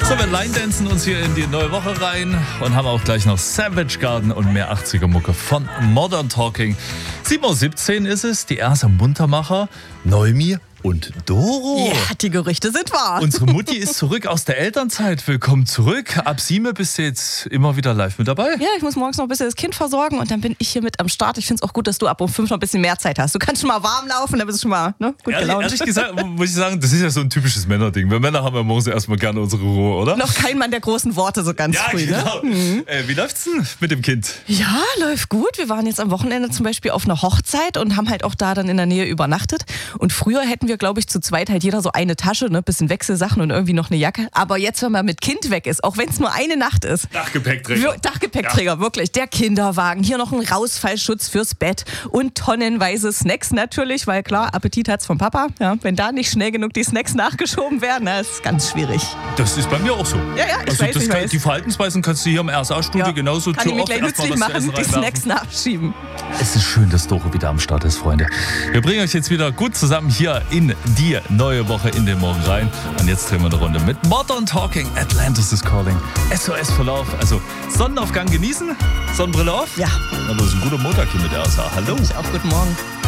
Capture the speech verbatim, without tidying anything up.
So, wir Line-dancen uns hier in die neue Woche rein und haben auch gleich noch Savage Garden und mehr achtziger-Mucke von Modern Talking. sieben Uhr siebzehn ist es, die erste Muntermacher, Noemi und Doro. Ja, die Gerüchte sind wahr. Unsere Mutti ist zurück aus der Elternzeit. Willkommen zurück. Ab sieben bist du jetzt immer wieder live mit dabei. Ja, ich muss morgens noch ein bisschen das Kind versorgen und dann bin ich hier mit am Start. Ich finde es auch gut, dass du ab um fünf noch ein bisschen mehr Zeit hast. Du kannst schon mal warm laufen, dann bist du schon mal ne, gut Ehrlich, gelaunt. ehrlich gesagt, muss ich sagen, das ist ja so ein typisches Männerding. Wir Männer haben ja morgens erstmal gerne unsere Ruhe, oder? Noch kein Mann der großen Worte so ganz Ja, früh. genau. Ne? Mhm. Äh, wie läuft's denn mit dem Kind? Ja, läuft gut. Wir waren jetzt am Wochenende zum Beispiel auf einer Hochzeit und haben halt auch da dann in der Nähe übernachtet. Und früher hätten wir, glaube ich, zu zweit halt jeder so eine Tasche, ne, bisschen Wechselsachen und irgendwie noch eine Jacke. Aber jetzt, wenn man mit Kind weg ist, auch wenn es nur eine Nacht ist. Dachgepäckträger. Wir, Dachgepäckträger, ja. Wirklich. Der Kinderwagen, hier noch ein Rausfallschutz fürs Bett und tonnenweise Snacks natürlich, weil klar, Appetit hat's vom Papa. Ja, wenn da nicht schnell genug die Snacks nachgeschoben werden, das ist ganz schwierig. Das ist bei mir auch so. Ja, ja, ich also weiß, das ich kann, weiß. Die Verhaltensweisen kannst du hier im R S A-Studio Ja. genauso Kann Tür ich mir auf, gleich erst mal nützlich was zu machen, essen die reinwerfen. Snacks nachschieben. Es ist schön, dass Doro wieder am Start ist, Freunde. Wir bringen euch jetzt wieder gut zusammen hier in die neue Woche in den Morgen rein. Und jetzt drehen wir eine Runde mit Modern Talking. Atlantis is calling. S O S-Verlauf. Also Sonnenaufgang genießen. Sonnenbrille auf. Ja. Aber das ist ein guter Montag hier mit der R S A. Hallo. Ich auch, guten Morgen.